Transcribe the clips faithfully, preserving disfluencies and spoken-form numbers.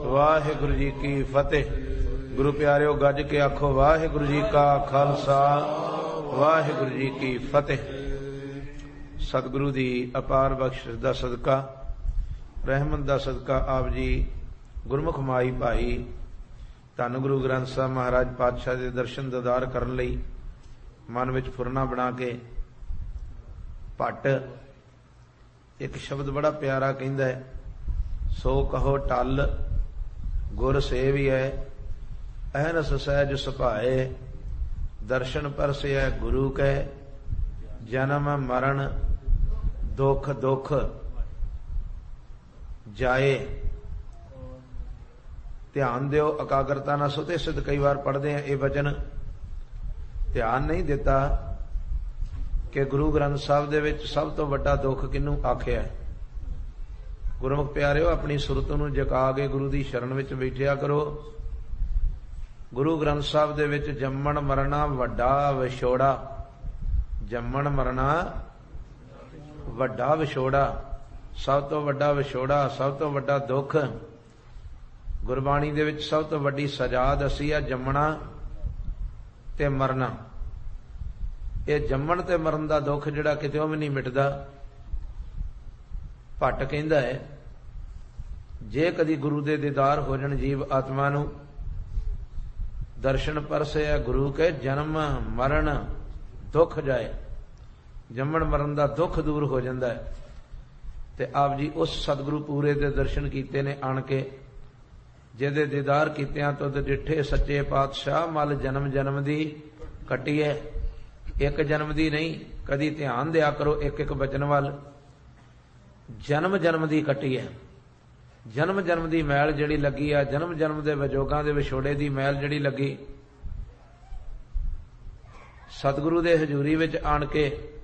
वाहिगुरु जी की फतेह। गुरु प्यारिओ गज के आखो वाहिगुरु जी का खालसा वाहिगुरु जी की फतेह। सतगुरु दी अपार बख्शिश दा सदका रहमत दा सदका आप जी गुरमुख माई भाई धन गुरु ग्रंथ साहब महाराज पातशाह के दर्शन दीदार करन लई मन विच फुरना बना के भट्ट एक शब्द बड़ा प्यारा कहंदा है, सो कहो टल गुर सेव है अहनस सहज सुभाए दर्शन परसे गुरु कै जन्म मरण दुख दुख जाए। ध्यान दिओ एकाग्रता नाल सुते सिद्ध कई बार पढ़ते हैं ये वचन, ध्यान नहीं दिता कि गुरु ग्रंथ साहब दे विच सब तो वड्डा दुख किनू आखिया है। गुरमुख प्यारिओ अपनी सुरत नूं जगा के गुरु दी शरण विच बैठिया करो। गुरु ग्रंथ साहब दे विच जम्मण मरना वड्डा विछोड़ा, जम्मण मरना वड्डा विछोड़ा, सब तो वड्डा विछोड़ा, सब तो वड्डा दुख। गुरबाणी दे विच सब तो वड्डी सजा दसी है जम्मणा ते मरना। ये जम्मण ते मरण दा दुख जिहड़ा कितेओं भी नहीं मिटदा। भट्ट कहंदा है जे कदी गुरु दे दीदार हो जाण जीव आत्मा नूं दर्शन परसे गुरु के जन्म मरण दुख जाए, जम्मण मरण दा दुख दूर हो जाता है। ते आप जी उस सतगुरु पूरे दे दर्शन कीते ने आण के, जिहदे दीदार कीतियां तो डिठे सच्चे पातशाह मल जन्म जन्म दी कटी है। एक जन्म दी नहीं, कदी ध्यान दिया करो एक एक वचन वाल। जन्म जन्म दी कटी है, जन्म जन्म दी मैल जिहड़ी लगी आ, जन्म जन्म दे विजोगां दे विछोड़े दी मैल जिहड़ी लगी, सतगुरु दे हजूरी विच आण के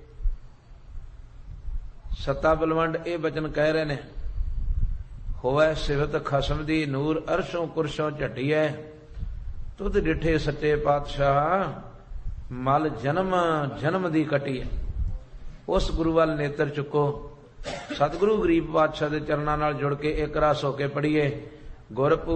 सत्ता बलवंड ये वचन कह रहे ने, होवै सिवत खसम दी नूर अरशों कुरशों झटियै तुद डिठे सच्चे पातशाह मल जन्म जन्म दी कटी है। उस गुरु वाल नेत्र चुको, सतगुरु गरीब पातशाह के चरणों नाल जुड़ के एक रस होके पढ़िए। गुर